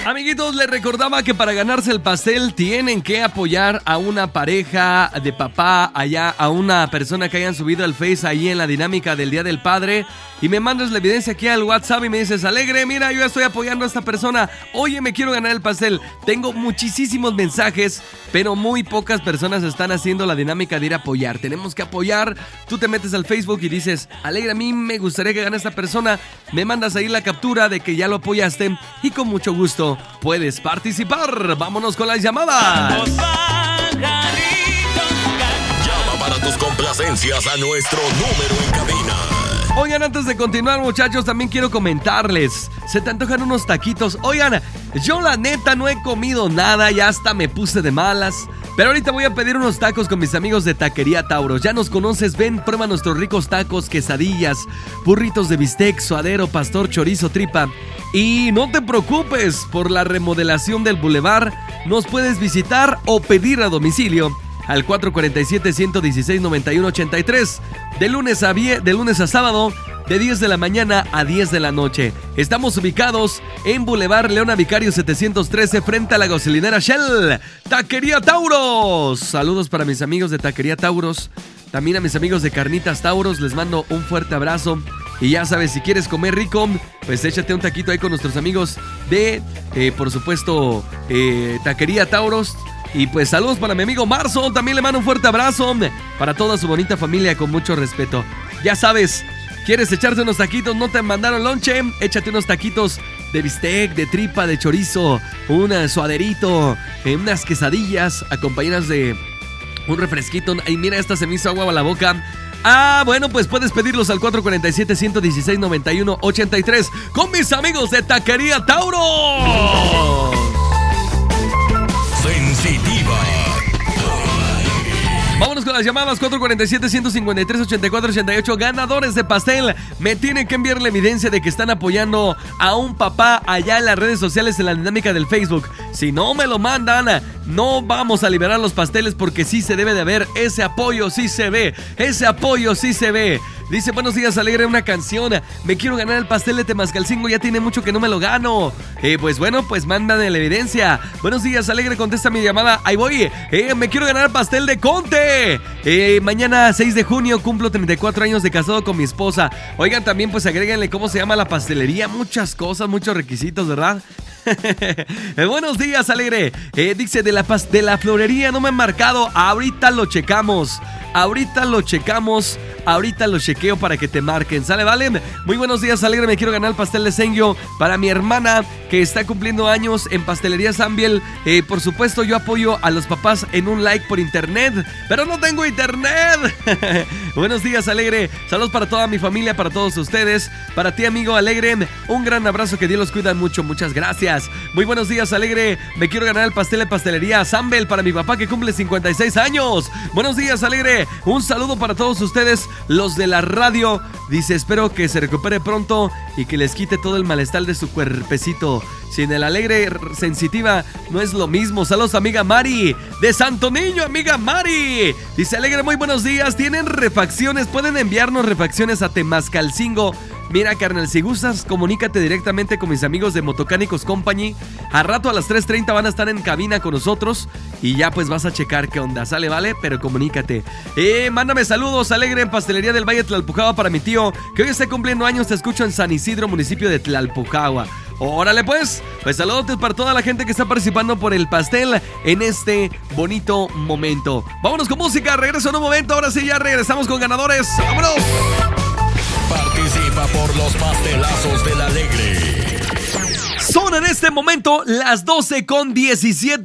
Amiguitos, les recordaba que para ganarse el pastel tienen que apoyar a una pareja de papá allá, a una persona que hayan subido al Face ahí en la dinámica del Día del Padre. Y me mandas la evidencia aquí al WhatsApp y me dices: Alegre, mira, yo estoy apoyando a esta persona. Oye, me quiero ganar el pastel. Tengo muchísimos mensajes, pero muy pocas personas están haciendo la dinámica de ir a apoyar. Tenemos que apoyar. Tú te metes al Facebook y dices: Alegre, a mí me gustaría que gane esta persona. Me mandas ahí la captura de que ya lo apoyaste y con mucho gusto puedes participar. Vámonos con las llamadas. Llama para tus complacencias a nuestro número en cabina. Oigan, antes de continuar, muchachos, también quiero comentarles. Se te antojan unos taquitos. Oigan, yo la neta no he comido nada y hasta me puse de malas. Pero ahorita voy a pedir unos tacos con mis amigos de Taquería Tauros. Ya nos conoces, ven, prueba nuestros ricos tacos, quesadillas, burritos de bistec, suadero, pastor, chorizo, tripa. Y no te preocupes por la remodelación del bulevar. Nos puedes visitar o pedir a domicilio al 447-116-9183 de lunes a sábado, de 10 de la mañana a 10 de la noche. Estamos ubicados en Boulevard Leona Vicario 713 frente a la gasolinera Shell. Taquería Tauros. Saludos para mis amigos de Taquería Tauros. También a mis amigos de Carnitas Tauros les mando un fuerte abrazo. Y ya sabes, si quieres comer rico, pues échate un taquito ahí con nuestros amigos de, por supuesto, Taquería Tauros. Y pues saludos para mi amigo Marzo, también le mando un fuerte abrazo para toda su bonita familia con mucho respeto. Ya sabes, ¿quieres echarte unos taquitos? ¿No te mandaron lonche? Échate unos taquitos de bistec, de tripa, de chorizo, un suaderito, unas quesadillas acompañadas de un refresquito. Ay, mira, esta se me hizo agua a la boca. Bueno, pues puedes pedirlos al 447-116-9183 con mis amigos de Taquería Tauro. Sensitiva. Vámonos con las llamadas 447-153-8488. Ganadores de pastel. Me tienen que enviar la evidencia de que están apoyando a un papá allá en las redes sociales en la dinámica del Facebook. Si no me lo mandan, no vamos a liberar los pasteles porque sí se debe de ver ese apoyo, sí se ve. Ese apoyo sí se ve. Dice: buenos días, Alegre, una canción. Me quiero ganar el pastel de Temascalcingo, ya tiene mucho que no me lo gano. Pues bueno, pues mándame la evidencia. Buenos días, Alegre, contesta mi llamada. Ahí voy. Me quiero ganar el pastel de Conte. Mañana 6 de junio cumplo 34 años de casado con mi esposa. Oigan, también pues agréguenle cómo se llama la pastelería. Muchas cosas, muchos requisitos, ¿verdad? Buenos días, Alegre. Dice: de la florería no me han marcado. Ahorita lo checamos. Ahorita lo chequeo para que te marquen. ¿Sale, vale? Muy buenos días, Alegre. Me quiero ganar el pastel de Sengio para mi hermana que está cumpliendo años en Pastelería Sambiel. Por supuesto, yo apoyo a los papás en un like por internet, pero no tengo internet. Buenos días, Alegre. Saludos para toda mi familia, para todos ustedes. Para ti, amigo Alegre, un gran abrazo, que Dios los cuida mucho. Muchas gracias. Muy buenos días, Alegre. Me quiero ganar el pastel de Pastelería Sambiel para mi papá que cumple 56 años. Buenos días, Alegre. Un saludo para todos ustedes, los de la radio. Dice: espero que se recupere pronto y que les quite todo el malestar de su cuerpecito. Sin el Alegre sensitiva no es lo mismo. Saludos, amiga Mari de Santo Niño, amiga Mari. Dice: Alegre, muy buenos días. ¿Tienen refacciones? Pueden enviarnos refacciones a Temascalcingo. Mira, carnal, si gustas, comunícate directamente con mis amigos de Motocánicos Company. A rato a las 3:30 van a estar en cabina con nosotros y ya pues vas a checar qué onda, ¿sale, vale? Pero comunícate. Mándame saludos, Alegre, en Pastelería del Valle Tlalpujahua para mi tío, que hoy está cumpliendo años. Te escucho en San Isidro, municipio de Tlalpujahua. Órale pues saludos para toda la gente que está participando por el pastel en este bonito momento. Vámonos con música, regreso en un momento. Ahora sí, ya regresamos con ganadores. ¡Vámonos! Participa por los pastelazos del Alegre. Son en este momento las 12:17.